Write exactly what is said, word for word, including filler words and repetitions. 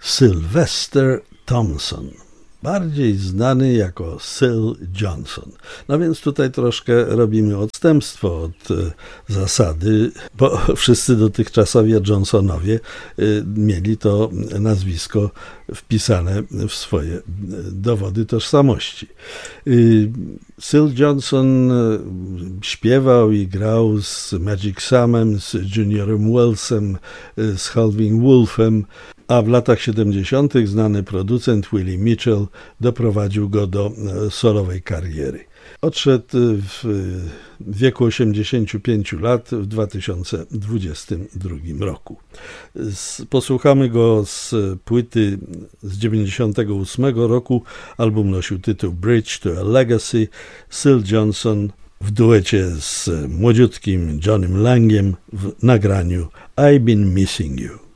Sylvester Thompson, bardziej znany jako Syl Johnson. No więc tutaj troszkę robimy odstępstwo od y, zasady, bo wszyscy dotychczasowi Johnsonowie y, mieli to nazwisko wpisane w swoje y, dowody tożsamości. Y, Syl Johnson y, śpiewał i grał z Magic Samem, z Juniorem Wellsem, y, z Howlin' Wolfem, a w latach siedemdziesiątych znany producent Willie Mitchell doprowadził go do solowej kariery. Odszedł w wieku osiemdziesięciu pięciu lat w dwa tysiące dwudziestym drugim roku. Posłuchamy go z płyty z dziewięćdziesiątego ósmego roku. Album nosił tytuł Bridge to a Legacy. Syl Johnson w duecie z młodziutkim Johnnym Langiem w nagraniu I've Been Missing You.